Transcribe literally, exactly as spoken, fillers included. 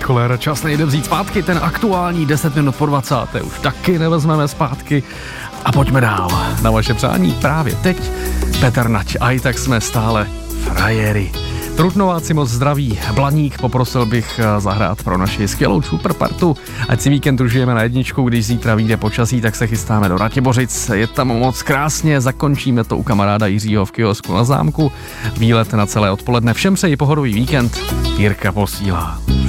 Koléra, čas nejde vzít zpátky, ten aktuální deset minut po dvacáté už taky nevezmeme zpátky a pojďme dál. Na vaše přání právě teď Petr Nať, a i tak jsme stále frajery. Trutnováci moc zdraví, Blaník, poprosil bych zahrát pro naši skvělou superpartu, ať si víkend užijeme na jedničku, když zítra vyjde počasí, tak se chystáme do Ratibořic, je tam moc krásně, zakončíme to u kamaráda Jiřího v kiosku na Zámku, výlet na celé odpoledne, všem přeji pohodový víkend, Jirka posílá.